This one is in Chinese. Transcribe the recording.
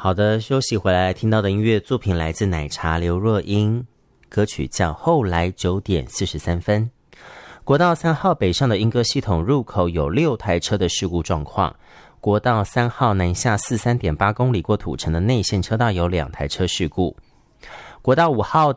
好的，休息回来听到的音乐作品来自奶茶刘若英，歌曲叫《后来9点43分》。国道3号北上的莺歌系统入口有6台车的事故状况，国道3号南下43.8公里过土城的内线车道有2台车事故，国道5号